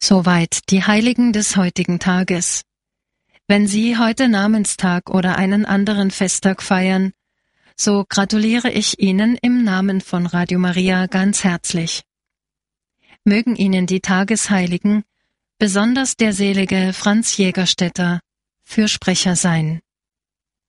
Soweit die Heiligen des heutigen Tages. Wenn Sie heute Namenstag oder einen anderen Festtag feiern, so gratuliere ich Ihnen im Namen von Radio Maria ganz herzlich. Mögen Ihnen die Tagesheiligen, besonders der selige Franz Jägerstätter, Fürsprecher sein.